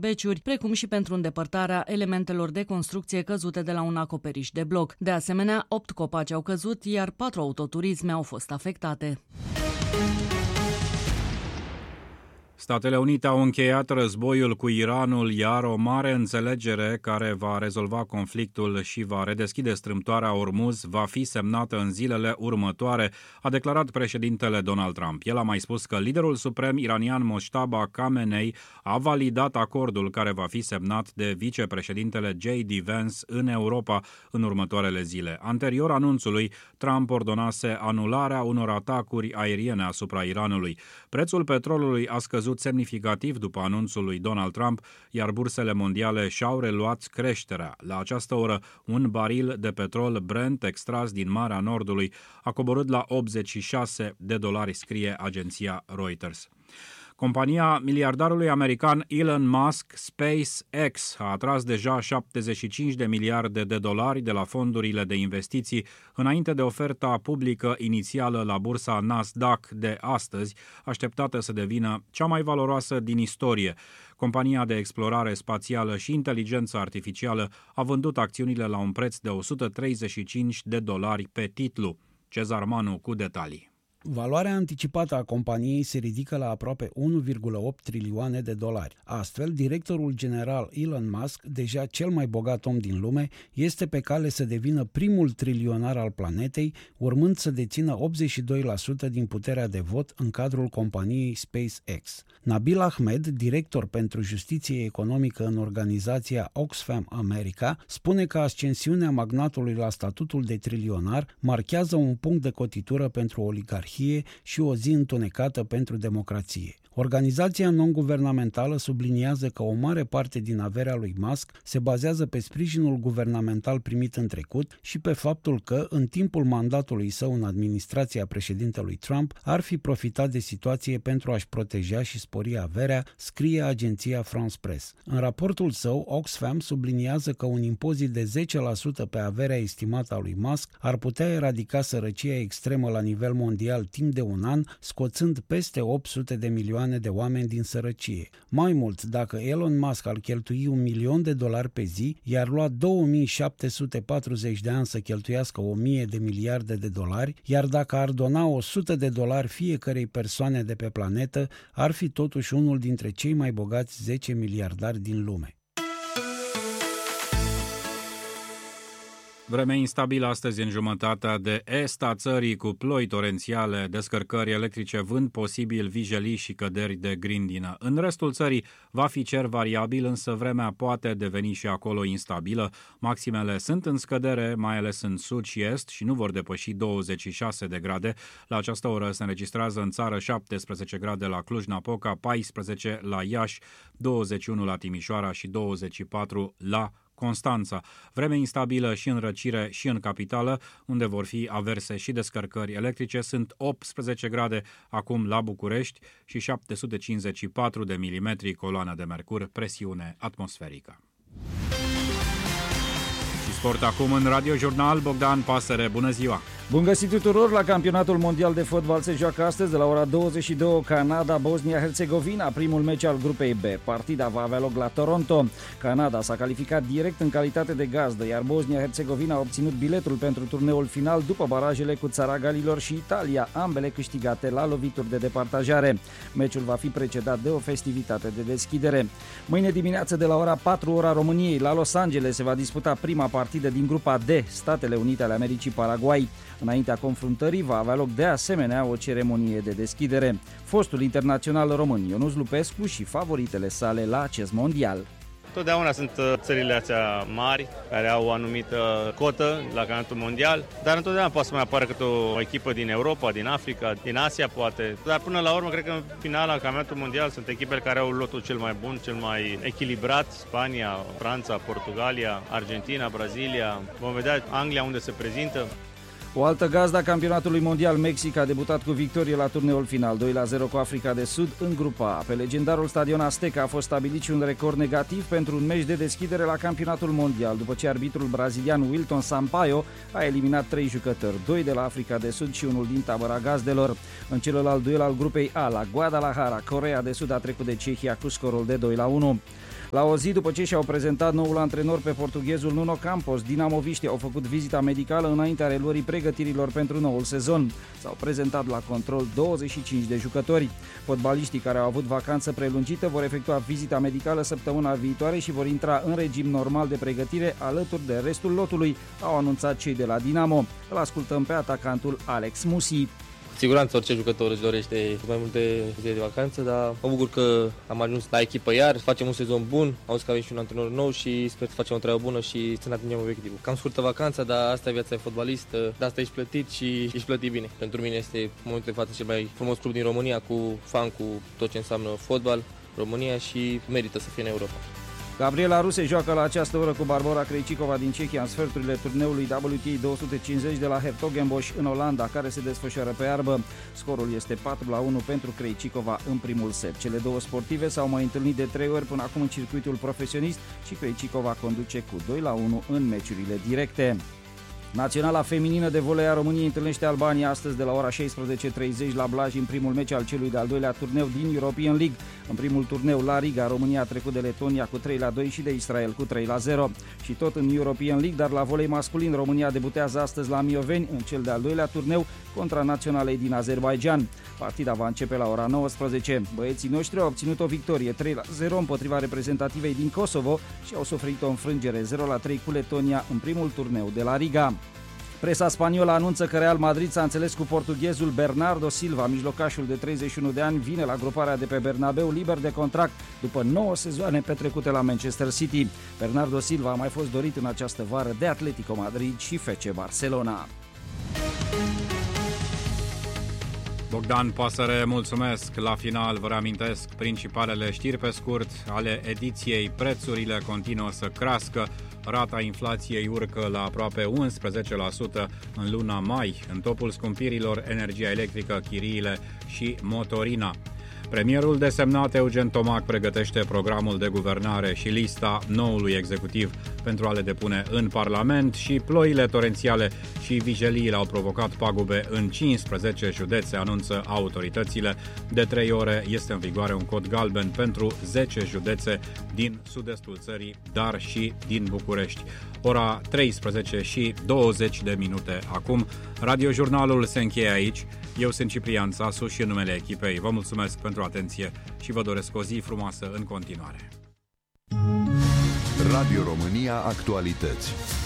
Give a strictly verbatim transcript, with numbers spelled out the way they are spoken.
beciuri, precum și pentru îndepărtarea elementelor de construcție căzute de la un acoperiș de bloc. De asemenea, opt copaci au căzut, iar patru autoturisme au fost afectate. Statele Unite au încheiat războiul cu Iranul, iar o mare înțelegere care va rezolva conflictul și va redeschide strâmtoarea Ormuz va fi semnată în zilele următoare, a declarat președintele Donald Trump. El a mai spus că liderul suprem iranian Mojtaba Khamenei a validat acordul care va fi semnat de vicepreședintele J D Vance în Europa în următoarele zile. Anterior anunțului, Trump ordonase anularea unor atacuri aeriene asupra Iranului. Prețul petrolului a scăzut semnificativ după anunțul lui Donald Trump, iar bursele mondiale și-au reluat creșterea. La această oră, un baril de petrol Brent extras din Marea Nordului a coborât la optzeci și șase de dolari, scrie agenția Reuters. Compania miliardarului american Elon Musk, SpaceX, a atras deja șaptezeci și cinci de miliarde de dolari de la fondurile de investiții înainte de oferta publică inițială la bursa Nasdaq de astăzi, așteptată să devină cea mai valoroasă din istorie. Compania de explorare spațială și inteligență artificială a vândut acțiunile la un preț de o sută treizeci și cinci de dolari pe titlu. Cezar Manu cu detalii. Valoarea anticipată a companiei se ridică la aproape unu virgulă opt trilioane de dolari. Astfel, directorul general Elon Musk, deja cel mai bogat om din lume, este pe cale să devină primul trilionar al planetei, urmând să dețină optzeci și doi la sută din puterea de vot în cadrul companiei SpaceX. Nabil Ahmed, director pentru justiție economică în organizația Oxfam America, spune că ascensiunea magnatului la statutul de trilionar marchează un punct de cotitură pentru oligarhie și o zi întunecată pentru democrație. Organizația non-guvernamentală subliniază că o mare parte din averea lui Musk se bazează pe sprijinul guvernamental primit în trecut și pe faptul că, în timpul mandatului său în administrația președintelui Trump, ar fi profitat de situație pentru a-și proteja și spori averea, scrie agenția France Press. În raportul său, Oxfam subliniază că un impozit de zece la sută pe averea estimată a lui Musk ar putea eradica sărăcia extremă la nivel mondial timp de un an, scoțând peste opt sute de milioane de oameni din sărăcie. Mai mult, dacă Elon Musk ar cheltui un milion de dolari pe zi, i-ar lua două mii șapte sute patruzeci de ani să cheltuiască o mie de miliarde de dolari, iar dacă ar dona o sută de dolari fiecărei persoane de pe planetă, ar fi totuși unul dintre cei mai bogați zece miliardari din lume. Vreme instabilă astăzi în jumătatea de est a țării cu ploi torențiale, descărcări electrice, vânt posibil, vijelii și căderi de grindină. În restul țării va fi cer variabil, însă vremea poate deveni și acolo instabilă. Maximele sunt în scădere, mai ales în sud și est, și nu vor depăși douăzeci și șase de grade. La această oră se înregistrează în țară șaptesprezece grade la Cluj-Napoca, paisprezece la Iași, douăzeci și unu la Timișoara și douăzeci și patru la Constanța. Vreme instabilă și în răcire și în capitală, unde vor fi averse și descărcări electrice. Sunt optsprezece grade acum la București și șapte sute cincizeci și patru de milimetri coloană de mercur, presiune atmosferică. Și sport acum în Radio Jurnal, Bogdan Pasăre, bună ziua! Bun găsit tuturor! La campionatul mondial de fotbal se joacă astăzi de la ora douăzeci și două Canada-Bosnia-Herzegovina, primul meci al grupei B. Partida va avea loc la Toronto. Canada s-a calificat direct în calitate de gazdă, iar Bosnia-Herzegovina a obținut biletul pentru turneul final după barajele cu țara Galilor și Italia, ambele câștigate la lovituri de departajare. Meciul va fi precedat de o festivitate de deschidere. Mâine dimineață de la ora patru ora României, la Los Angeles se va disputa prima partidă din grupa D, Statele Unite ale Americii-Paraguay. Înaintea confruntării va avea loc de asemenea o ceremonie de deschidere. Fostul internațional român Ionuț Lupescu și favoritele sale la acest mondial. Totdeauna sunt țările astea mari, care au o anumită cotă la campionatul mondial, dar întotdeauna poate să mai apară câte o echipă din Europa, din Africa, din Asia poate. Dar până la urmă, cred că în finala campionatul mondial sunt echipele care au lotul cel mai bun, cel mai echilibrat. Spania, Franța, Portugalia, Argentina, Brazilia. Vom vedea Anglia unde se prezintă. O altă gazdă a campionatului mondial, Mexic, a debutat cu victorie la turneul final, doi la zero cu Africa de Sud în grupa A. Pe legendarul stadion Azteca a fost stabilit și un record negativ pentru un meci de deschidere la campionatul mondial, după ce arbitrul brazilian Wilton Sampaio a eliminat trei jucători, doi de la Africa de Sud și unul din tabăra gazdelor. În celălalt duel al grupei A, la Guadalajara, Coreea de Sud a trecut de Cehia cu scorul de doi la unu. La o zi după ce și-au prezentat noul antrenor pe portughezul Nuno Campos, dinamoviștii au făcut vizita medicală înaintea reluării pregătirilor pentru noul sezon. S-au prezentat la control douăzeci și cinci de jucători. Fotbaliștii care au avut vacanță prelungită vor efectua vizita medicală săptămâna viitoare și vor intra în regim normal de pregătire alături de restul lotului, au anunțat cei de la Dinamo. Îl ascultăm pe atacantul Alex Musi. Cu siguranță orice jucător își dorește mai multe zile de vacanță, dar mă bucur că am ajuns la echipă iar, facem un sezon bun, auzi că avem și un antrenor nou și sper să facem o treabă bună și să ne atingem obiectivul. Cam scurtă vacanța, dar asta e viața de fotbalist, de asta ești plătit și ești plătit bine. Pentru mine este momentul de față cel mai frumos club din România, cu fan, cu tot ce înseamnă fotbal, România, și merită să fie în Europa. Gabriela Ruse joacă la această oră cu Barbora Krejcikova din Cehia în sferturile turneului W T A două sute cincizeci de la Hertogenbosch în Olanda, care se desfășoară pe iarbă. Scorul este patru la unu pentru Krejcikova în primul set. Cele două sportive s-au mai întâlnit de trei ori până acum în circuitul profesionist și Krejcikova conduce cu doi la unu în meciurile directe. Naționala feminină de volei a României întâlnește Albania astăzi de la ora șaisprezece și treizeci la Blaj în primul meci al celui de-al doilea turneu din European League. În primul turneu la Riga, România a trecut de Letonia cu trei la doi și de Israel cu trei la zero. Și tot în European League, dar la volei masculin, România debutează astăzi la Mioveni în cel de-al doilea turneu contra naționalei din Azerbaidjan. Partida va începe la ora nouăsprezece. Băieții noștri au obținut o victorie trei la zero împotriva reprezentativei din Kosovo și au suferit o înfrângere zero la trei cu Letonia în primul turneu de la Riga. Presa spaniolă anunță că Real Madrid s-a înțeles cu portughezul Bernardo Silva. Mijlocașul de treizeci și unu de ani vine la gruparea de pe Bernabeu liber de contract după nouă sezoane petrecute la Manchester City. Bernardo Silva a mai fost dorit în această vară de Atletico Madrid și F C Barcelona. Bogdan Pasăre, mulțumesc! La final vă reamintesc principalele știri pe scurt ale ediției. Prețurile continuă să crească. Rata inflației urcă la aproape unsprezece la sută în luna mai. În topul scumpirilor, energia electrică, chiriile și motorina. Premierul desemnat Eugen Tomac pregătește programul de guvernare și lista noului executiv pentru a le depune în Parlament și ploile torențiale și vijeliile au provocat pagube în cincisprezece județe, anunță autoritățile. De trei ore este în vigoare un cod galben pentru zece județe din sud-estul țării, dar și din București. Ora treisprezece și douăzeci de minute acum. Radiojurnalul se încheie aici. Eu sunt Ciprian Țasu și în numele echipei vă mulțumesc pentru atenție și vă doresc o zi frumoasă în continuare. Radio România Actualități.